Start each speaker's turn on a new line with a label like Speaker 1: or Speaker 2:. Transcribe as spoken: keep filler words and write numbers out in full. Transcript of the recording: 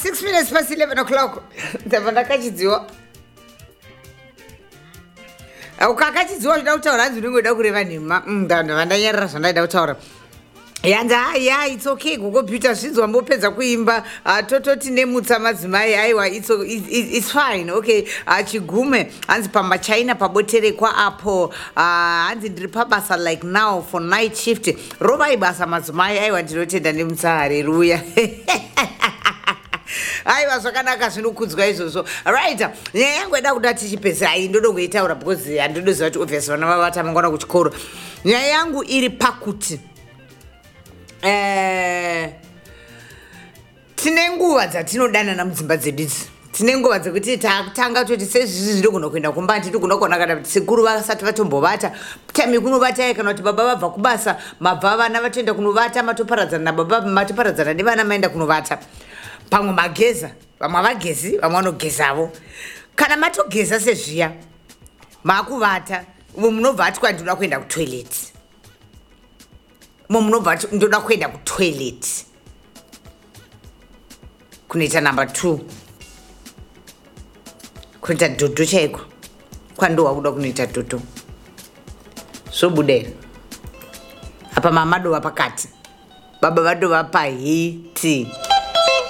Speaker 1: six minutes past eleven o'clock. Ndavandakachidziwa. Ukakachidziwa zvida kutaura hanzi unongoda kureva nhema. Ndavandanyarara zvandaida kutaura. Yanda yeah it's okay go computer zvidzwa mbopedza kuimba tototi nemutsa madzimai aiwa it's it's fine okay chigume hanzi pamba China pabotere kwa apo hanzi ndiri pabasa like now for night shift rova ibasa madzimai aiwa ndinotenda nemutsa haleluya aiwa zvakanaka zvinokudzwa izvozvo right nyaya yangu ida kuda tichipedza ai ndodo kuitaura because handodoziva kuti obviously vana vavata mangwana kuchikoro nyaya yangu iri pakuti Eh tine nguva dzatinodana namudzimba dzedu idzi tine nguva dzekuti tanga toti sezvizvi zvinogona kuenda kumbani tinogona kuona kana sekuru vasati vatombovata tami kunovata kana kuti baba vabva kubasa mabva vana vatoenda kunovata matoparadzana nababa matoparadzana nevana maenda kunovata pamwe mageza vamwe avagezi vamwe vanogezavo kana matogeza sezviya makuvata umwe munobva ati kwandinoda kuenda kutoilet Momunova ndoda kuenda ku toilet. Kunoita number two. Kunoita dhodho chaiko. Kwando wakuda kunoita dhodho. Zvobude. Apa mama do vapakati. Baba vado vapa hiti.